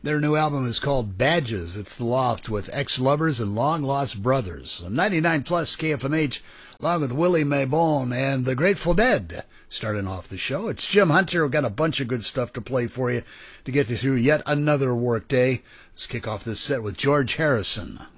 Their new album is called Badges. It's The Loft with Ex-Lovers and Long-Lost Brothers. 99 plus KFMH, along with Willie Maybon and the Grateful Dead. Starting off the show, it's Jim Hunter. We've got a bunch of good stuff to play for you to get you through yet another work day. Let's kick off this set with George Harrison.